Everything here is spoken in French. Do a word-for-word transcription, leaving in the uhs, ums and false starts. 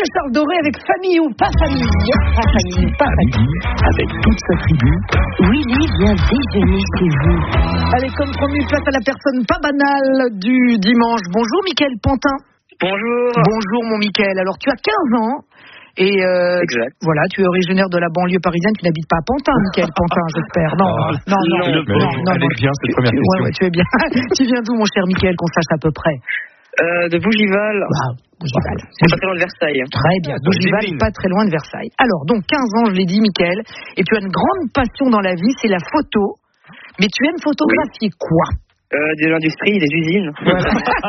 Monsieur Charles Doré avec famille ou pas famille. Pas famille ou pas famille. Avec toute sa tribu, Willy vient déjeuner chez vous. Allez, comme promis, place à la personne pas banale du dimanche. Bonjour, Mickaël Pantin. Bonjour. Bonjour, mon Mickaël. Alors, tu as quinze ans. Et euh, exact. Voilà, tu es originaire de la banlieue parisienne, tu n'habites pas à Pantin, Mickaël Pantin, j'espère. Non, Ah, non, non, non, non, non, non, elle non. est bien cette première Tu, question. ouais, ouais, tu es bien. Tu viens d'où, mon cher Mickaël, qu'on sache à peu près? Euh, de Bougival. Wow, Bougival. C'est pas très loin de Versailles. Très bien, Bougival, pas très loin de Versailles. Alors, donc quinze ans, je l'ai dit, Mickaël, et tu as une grande passion dans la vie, c'est la photo. Mais tu aimes photographier quoi? Euh, des industries, des usines. Voilà.